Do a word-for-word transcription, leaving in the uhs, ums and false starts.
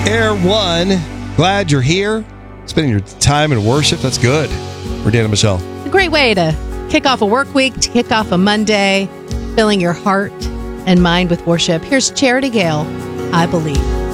Air One. Glad you're here. Spending your time in worship. That's good. We're Dan and Michelle. A great way to kick off a work week, to kick off a Monday, filling your heart and mind with worship. Here's Charity Gale, I Believe.